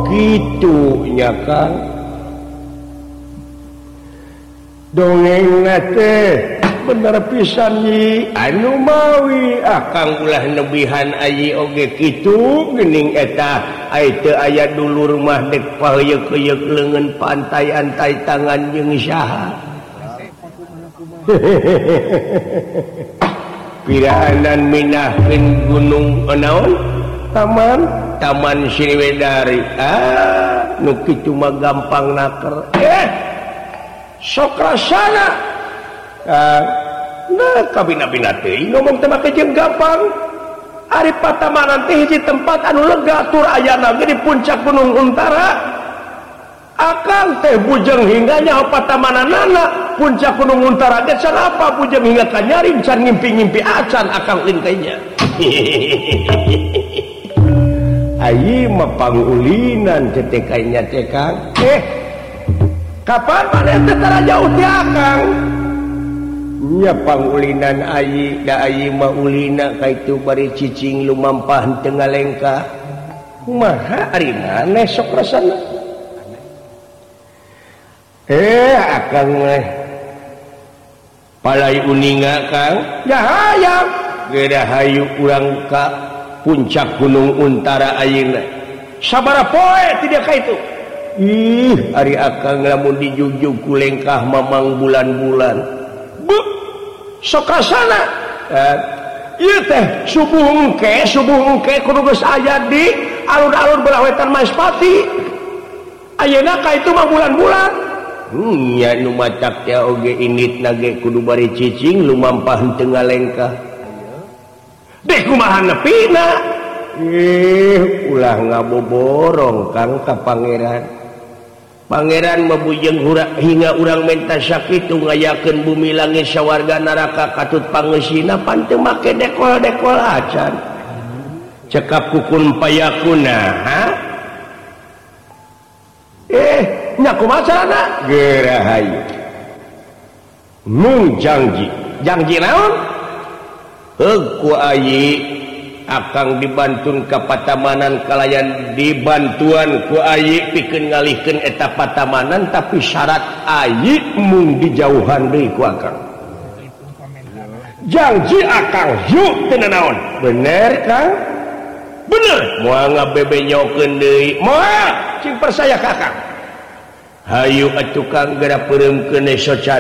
gitunya Kang dongeng bener pisan Nyi anu mawi Kang ulah nebihan ayi oge kitu geuning eta teu aya dulur mah dek paheuyeuh-heuyeuh leungeun pantai antai tangan jeung saha piraanan minahkeun gunung naon taman Sriwedari nu kitu mah gampang naker sok rasana nah kabina-bina teh ngomong teh make jeung gampang ari Patamanan teh hiji tempat anu lega tur ayana ge di puncak Gunung Untara akang teh bujeng hingga nyaho Patamananna puncak Gunung Untara ge can apa bujeng hingga ka nyaring can ngimpi-ngimpi acan akang lingkainya ayi mah pangulinan teh kayaknya teh Kang kapan maneh teh tara jauh ti akang nya pangulinan ayi da ayi mah ulina kaitu bari cicing lumampah teu ngalengka kumaha arina aneh sok rasana akang mah palai uninga Kang ya hayang geura hayu urang ka puncak Gunung Untara ayeuna sabaraha poe ti dia kaitu ari akang lamun dijujug ku lengkah mamang bulan-bulan sok rasana ieu teh subuh engke kudu geus aya di alur-alur belah wetan Maespati ayeuna ka itu mah bulan-bulan nya nu matak teh oge initna ge kudu bari cicing lumampah teu ngalengkah deh kumaha nepina ulah ngaboborong Kang ka Pangeran mabujeng hingga urang menta sakitu ngayakeun bumi langit sawarga neraka katut pangeusina pan teu make dekol-dekol acan cekap kukun payakuna nya kumaha carana geura hayu mung janji naon ku ayi akang dibantun ka Patamanan kalayan dibantuan ku ayi pikeun ngalihkeun eta Patamanan tapi syarat ayi mung dijauhan deui ku akang janji akang yuk teu naon bener Kang bener moal ngabebenyokeun deui moal cing percaya ka akang hayu atuh Kang geura peureumkeun soca